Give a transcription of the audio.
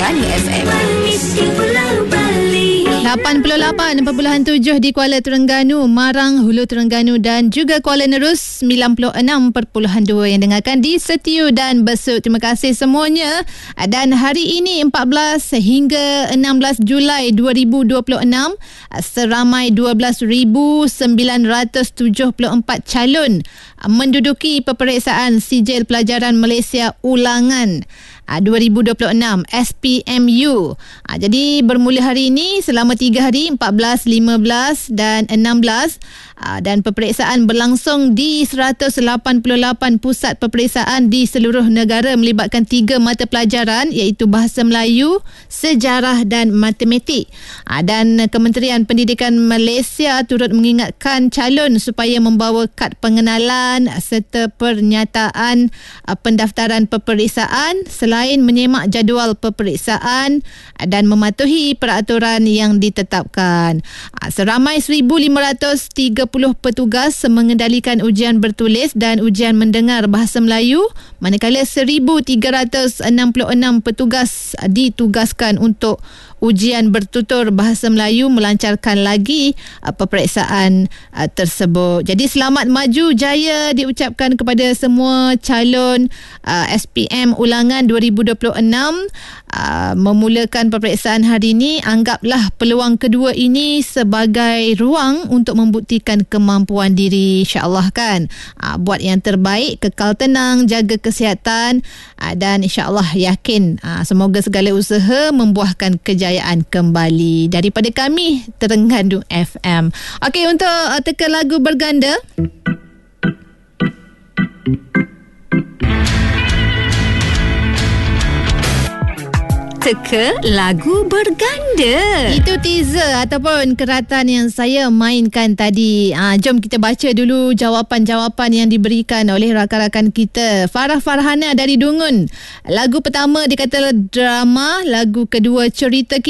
Terengganu FM. 88.7 di Kuala Terengganu, Marang, Hulu Terengganu dan juga Kuala Nerus 96.2 yang dengarkan di setiu dan besut. Terima kasih semuanya. Dan hari ini 14 hingga 16 Julai 2026, seramai 12,974 calon menduduki peperiksaan Sijil Pelajaran Malaysia Ulangan 2026 SPMU. Jadi bermula hari ini selama 3 hari 14, 15 dan 16 dan peperiksaan berlangsung di 188 pusat peperiksaan di seluruh negara melibatkan 3 mata pelajaran iaitu Bahasa Melayu, Sejarah dan Matematik. Dan Kementerian Pendidikan Malaysia turut mengingatkan calon supaya membawa kad pengenalan serta pernyataan pendaftaran peperiksaan selain menyemak jadual peperiksaan dan mematuhi peraturan yang ditetapkan. Seramai 1,530 petugas mengendalikan ujian bertulis dan ujian mendengar Bahasa Melayu, manakala 1,366 petugas ditugaskan untuk ujian bertutur Bahasa Melayu melancarkan lagi peperiksaan tersebut. Jadi selamat maju jaya diucapkan kepada semua calon SPM Ulangan 2026. Memulakan peperiksaan hari ini, anggaplah peluang kedua ini sebagai ruang untuk membuktikan kemampuan diri, insya-Allah kan. Buat yang terbaik, kekal tenang, jaga kesihatan dan insya-Allah yakin semoga segala usaha membuahkan kejayaan kembali. Daripada kami Terengganu FM. Okey, untuk teka lagu berganda. Teka lagu berganda. Itu teaser ataupun keratan yang saya mainkan tadi. Jom kita baca dulu jawapan-jawapan yang diberikan oleh rakan-rakan kita. Farah Farhana dari Dungun. Lagu pertama dia kata drama, lagu kedua cerita